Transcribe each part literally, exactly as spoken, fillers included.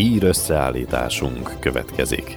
Hír összeállításunk következik.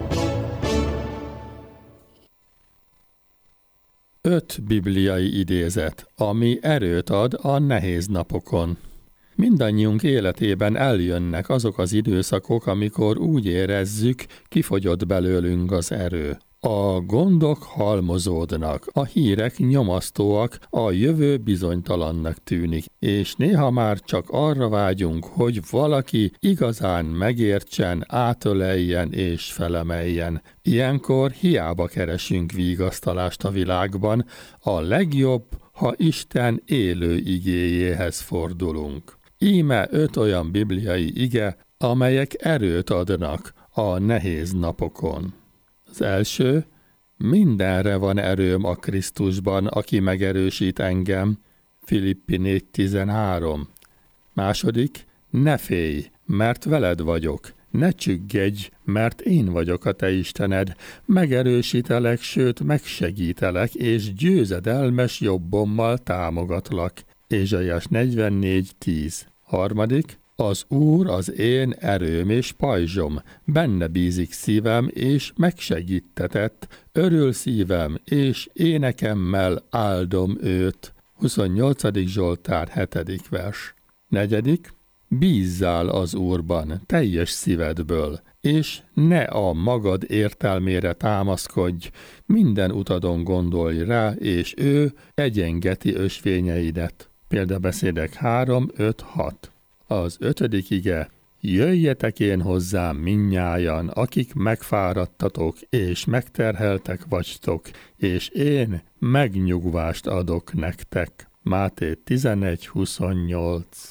Öt bibliai idézet, ami erőt ad a nehéz napokon. Mindannyiunk életében eljönnek azok az időszakok, amikor úgy érezzük, kifogyott belőlünk az erő. A gondok halmozódnak, a hírek nyomasztóak, a jövő bizonytalannak tűnik, és néha már csak arra vágyunk, hogy valaki igazán megértsen, átöleljen és felemeljen. Ilyenkor hiába keresünk vigasztalást a világban, a legjobb, ha Isten élő igéjéhez fordulunk. Íme öt olyan bibliai ige, amelyek erőt adnak a nehéz napokon. Az első, mindenre van erőm a Krisztusban, aki megerősít engem. Filippi négy tizenhárom. Második, ne félj, mert veled vagyok. Ne csüggedj, mert én vagyok a te Istened. Megerősítelek, sőt megsegítelek, és győzedelmes jobbommal támogatlak. Ézsaiás negyvennégy tíz. Harmadik, az Úr az én erőm és pajzsom, benne bízik szívem, és megsegítetett, örül szívem, és énekemmel áldom őt. huszonnyolcadik Zsoltár hetedik vers. Negyedik, bízzál az Úrban teljes szívedből, és ne a magad értelmére támaszkodj, minden utadon gondolj rá, és ő egyengeti ösvényeidet. Példabeszédek három öt hat. Az ötödik ige, jöjjetek én hozzám mindnyájan, akik megfáradtatok és megterheltek vagytok, és én megnyugvást adok nektek. Máté tizenegy huszonnyolc.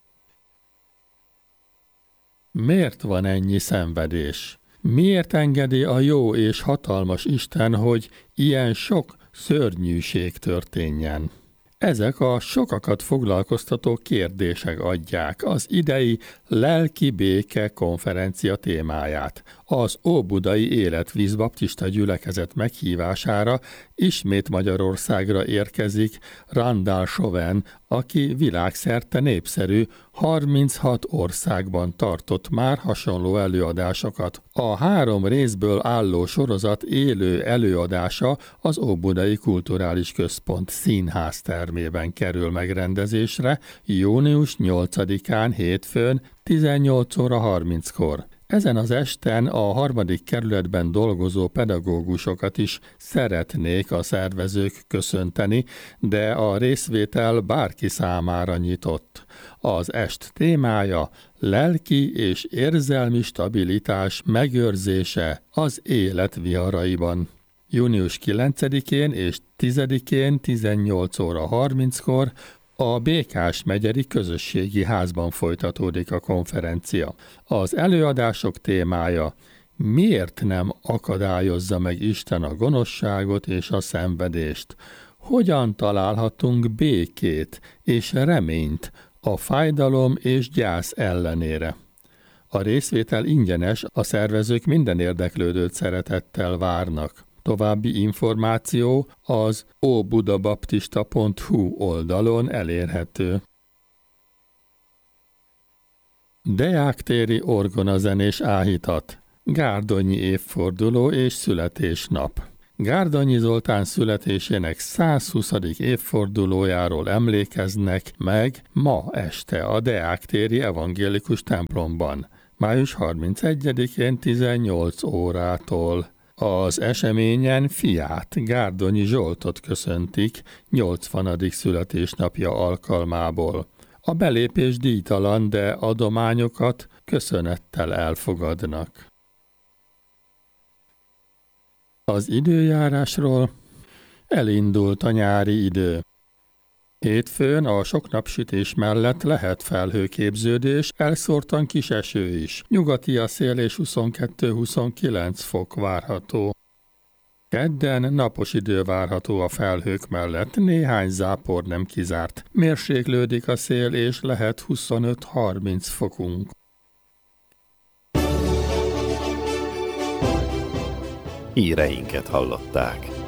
Miért van ennyi szenvedés? Miért engedi a jó és hatalmas Isten, hogy ilyen sok szörnyűség történjen? Ezek a sokakat foglalkoztató kérdések adják az idei Lelki Béke konferencia témáját. Az Óbudai Életvíz Baptista gyülekezet meghívására ismét Magyarországra érkezik Randall Chauvin, aki világszerte népszerű, harminchat országban tartott már hasonló előadásokat. A három részből álló sorozat élő előadása az Óbudai Kulturális Központ színház termében kerül megrendezésre június nyolcadikán hétfőn tizennyolc óra harminckor. Ezen az esten a harmadik kerületben dolgozó pedagógusokat is szeretnék a szervezők köszönteni, de a részvétel bárki számára nyitott. Az est témája lelki és érzelmi stabilitás megőrzése az élet viharaiban. június kilencedikén és tizedikén tizennyolc óra harminckor a Békás megyeri közösségi házban folytatódik a konferencia. Az előadások témája, miért nem akadályozza meg Isten a gonoszságot és a szenvedést? Hogyan találhatunk békét és reményt a fájdalom és gyász ellenére? A részvétel ingyenes, a szervezők minden érdeklődőt szeretettel várnak. További információ az óbudabaptista pont hu oldalon elérhető. Deáktéri orgonazenés áhítat, Gárdonyi évforduló és születésnap. Gárdonyi Zoltán születésének százhuszadik évfordulójáról emlékeznek meg ma este a Deáktéri evangélikus templomban, május harmincegyedikén tizennyolc órától. Az eseményen fiát, Gárdonyi Zsoltot köszöntik nyolcvanadik születésnapja alkalmából. A belépés díjtalan, de adományokat köszönettel elfogadnak. Az időjárásról elindult a nyári idő. Hétfőn a sok napsütés mellett lehet felhőképződés, elszórtan kis eső is. Nyugati a szél és huszonkettő-huszonkilenc fok várható. Kedden napos idő várható a felhők mellett, néhány zápor nem kizárt. Mérséklődik a szél és lehet huszonöt-harminc fokunk. Híreinket hallották.